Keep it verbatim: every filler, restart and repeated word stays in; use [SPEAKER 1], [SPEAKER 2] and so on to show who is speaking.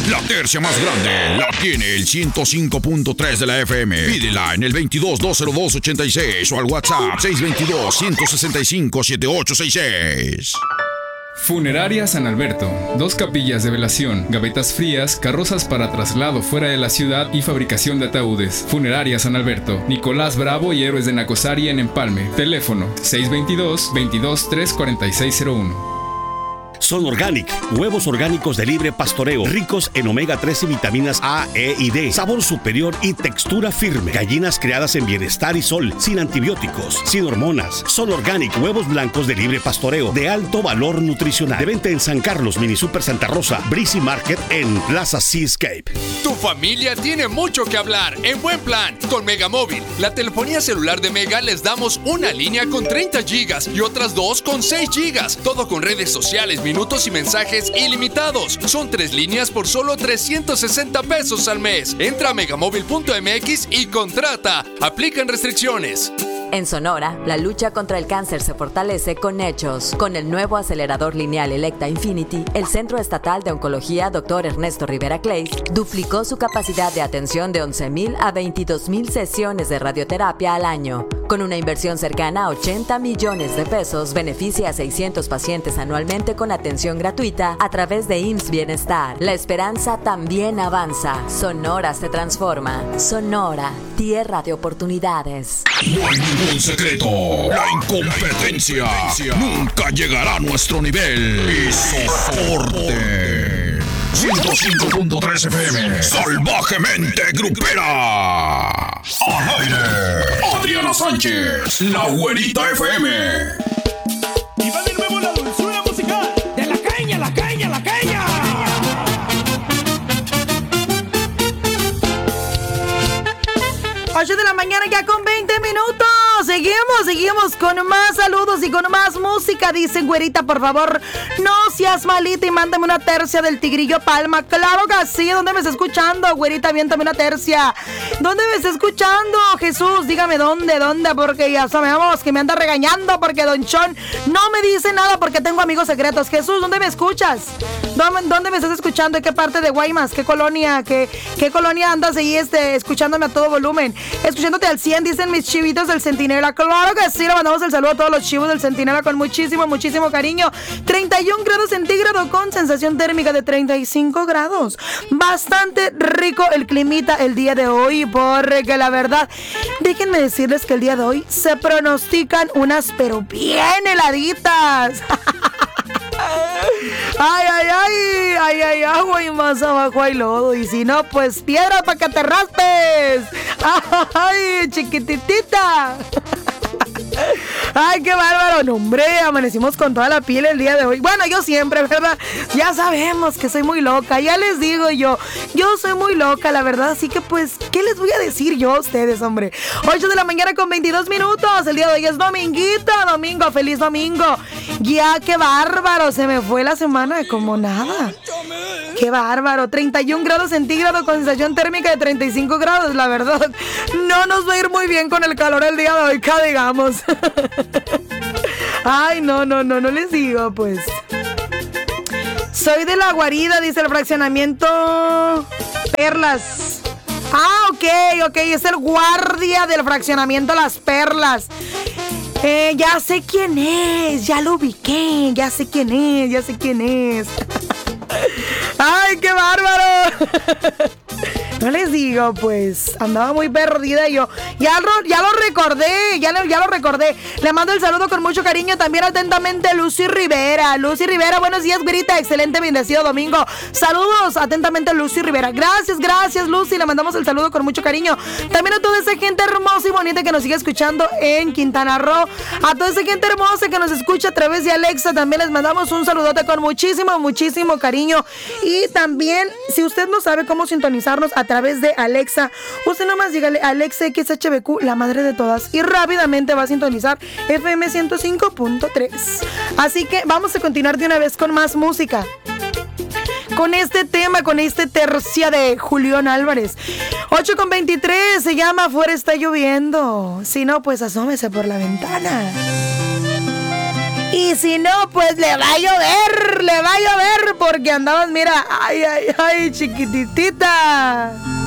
[SPEAKER 1] La tercia más grande la tiene el ciento cinco punto tres de la F M. Pídela en el veintidós, dos cero dos, ochenta y seis o al WhatsApp seis veintidós, ciento sesenta y cinco, setenta y ocho sesenta y seis.
[SPEAKER 2] Funeraria San Alberto. Dos capillas de velación, gavetas frías, carrozas para traslado fuera de la ciudad y fabricación de ataúdes. Funeraria San Alberto. Nicolás Bravo y Héroes de Nacosari en Empalme. Teléfono seis veintidós, veintidós, tres cuarenta y seis cero uno.
[SPEAKER 3] Son Organic, huevos orgánicos de libre pastoreo, ricos en omega tres y vitaminas A, E y D, sabor superior y textura firme. Gallinas criadas en bienestar y sol, sin antibióticos, sin hormonas. Son Organic, huevos blancos de libre pastoreo, de alto valor nutricional. De venta en San Carlos, Mini Super Santa Rosa, Breezy Market en Plaza Seascape.
[SPEAKER 4] Tu familia tiene mucho que hablar en buen plan con Megamóvil. La telefonía celular de Mega les damos una línea con treinta gigas y otras dos con seis gigas. Todo con redes sociales, minutos y mensajes ilimitados. Son tres líneas por solo trescientos sesenta pesos al mes. Entra a megamóvil punto m x y contrata. Aplican restricciones.
[SPEAKER 5] En Sonora, la lucha contra el cáncer se fortalece con hechos. Con el nuevo acelerador lineal Electa Infinity, el Centro Estatal de Oncología doctor Ernesto Rivera Clays duplicó su capacidad de atención de once mil a veintidós mil sesiones de radioterapia al año. Con una inversión cercana a ochenta millones de pesos, beneficia a seiscientos pacientes anualmente con atención gratuita a través de I M S S Bienestar. La esperanza también avanza. Sonora se transforma. Sonora, tierra de oportunidades.
[SPEAKER 1] No hay ningún secreto. La incompetencia nunca llegará a nuestro nivel. Y soporte. ciento cinco punto tres F M. Salvajemente grupera. Al aire. Adriana Sánchez, la güerita F M.
[SPEAKER 6] Y va de nuevo la dulzura musical. De la caña, la caña, la caña.
[SPEAKER 7] ocho de la mañana ya con veinte minutos. Seguimos, seguimos con más saludos y con más música. Dicen, güerita, por favor, no seas malita y mándame una tercia del Tigrillo Palma. Claro que sí. ¿Dónde me está escuchando, güerita? Aviéntame una tercia. ¿Dónde me está escuchando? Jesús, dígame dónde, dónde, porque ya sabemos que me anda regañando porque Don Chon no me dice nada porque tengo amigos secretos. Jesús, ¿dónde me escuchas? ¿Dónde, dónde me estás escuchando? ¿En qué parte de Guaymas? ¿Qué colonia? ¿Qué, qué colonia andas ahí este, escuchándome a todo volumen? Escuchándote al cien, dicen mis chivitos del Centinela. Claro que sí, le mandamos el saludo a todos los chivos del Centinela con muchísimo, muchísimo cariño. treinta y un grados centígrados con sensación térmica de treinta y cinco grados. Bastante rico el climita el día de hoy, porque la verdad, déjenme decirles que el día de hoy se pronostican unas pero bien heladitas. Ay, ay, ay, ay, ay, agua y más abajo hay lodo. Y si no, pues piedra para que te raspes. Ay, chiquititita. Ay, qué bárbaro. No, hombre, amanecimos con toda la piel el día de hoy. Bueno, yo siempre, ¿verdad? Ya sabemos que soy muy loca. Ya les digo yo, yo soy muy loca, la verdad. Así que pues, ¿qué les voy a decir yo a ustedes, hombre? ocho de la mañana con veintidós minutos. El día de hoy es dominguito, domingo, feliz domingo. Ya, qué bárbaro. Se me fue la semana como nada. Qué bárbaro. treinta y un grados centígrados con sensación térmica de treinta y cinco grados. La verdad, no nos va a ir muy bien con el calor el día de hoy, que digamos. Ay, no, no, no, no les digo, pues. Soy de la guarida, dice el fraccionamiento Perlas. Ah, ok, ok, es el guardia del fraccionamiento Las Perlas. Eh, ya sé quién es, ya lo ubiqué, ya sé quién es, ya sé quién es. ¡Ay, qué bárbaro! No les digo, pues, andaba muy perdida y yo ya lo, ya lo recordé, ya lo, ya lo recordé. Le mando el saludo con mucho cariño también atentamente Lucy Rivera. Lucy Rivera, buenos días, güerita, excelente, bendecido domingo. Saludos atentamente Lucy Rivera. Gracias, gracias, Lucy, le mandamos el saludo con mucho cariño. También a toda esa gente hermosa y bonita que nos sigue escuchando en Quintana Roo. A toda esa gente hermosa que nos escucha a través de Alexa, también les mandamos un saludote con muchísimo, muchísimo cariño. Y también, si usted no sabe cómo sintonizarnos a través de Alexa, usted nomás dígale Alexa X H B Q, la madre de todas, y rápidamente va a sintonizar F M ciento cinco punto tres. Así que vamos a continuar de una vez con más música, con este tema, con este tercia de Julián Álvarez. ocho con veintitrés, se llama Afuera está lloviendo. Si no, pues asómese por la ventana. Y si no, pues le va a llover, le va a llover porque andabas, mira, ay, ay, ay, chiquititita.